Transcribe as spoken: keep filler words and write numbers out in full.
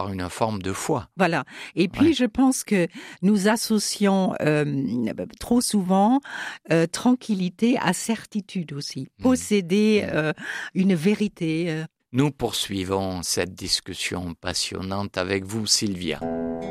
une forme de foi. Voilà. Et puis, ouais. je pense que nous associons euh, trop souvent euh, tranquillité à certitude aussi. Posséder mmh. euh, une vérité. Euh. Nous poursuivons cette discussion passionnante avec vous, Sylvia.